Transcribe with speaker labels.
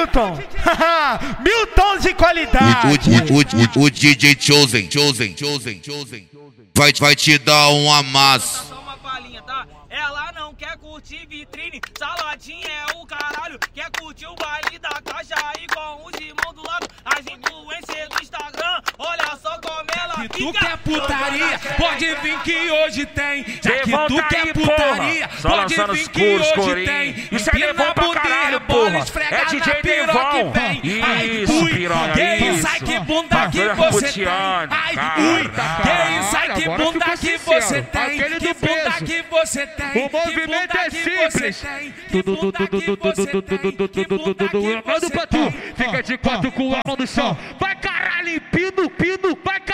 Speaker 1: Milton. Milton de qualidade.
Speaker 2: O DJ Chosen vai te dar um amasso.
Speaker 3: Só uma palhinha, tá? Ela não quer curtir vitrine, saladinha é o caralho. Quer curtir o baile da caixa aí com os irmãos do lado. As influências do Instagram, olha só como ela fica.
Speaker 4: Tu quer putaria, pode vir que hoje tem. Já que
Speaker 5: Levanta
Speaker 4: tu quer
Speaker 5: aí,
Speaker 4: putaria,
Speaker 5: porra. Só
Speaker 4: pode
Speaker 5: lançando
Speaker 4: vir
Speaker 5: os
Speaker 4: que
Speaker 5: curos,
Speaker 4: hoje
Speaker 5: corinho.
Speaker 4: tem.
Speaker 5: Isso é Devon pra caralho, porra. É DJ Devon. Isso, piranha,
Speaker 4: que isso,
Speaker 5: isso.
Speaker 4: ai que bunda que você tem. Ai, ui, que isso, ai que bunda que você tem. Que bunda que você tem.
Speaker 5: O movimento é simples.
Speaker 4: Tudo
Speaker 5: pra tu. Fica de quatro com a mão no chão. Vai caralho, pido, vai caralho.